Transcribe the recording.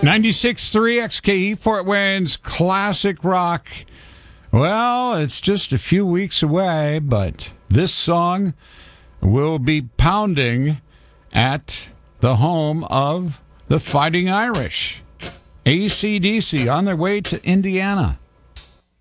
96.3 XKE Fort Wayne's classic rock. Well, it's just a few weeks away, but this song will be pounding at the home of the Fighting Irish. AC/DC on their way to Indiana.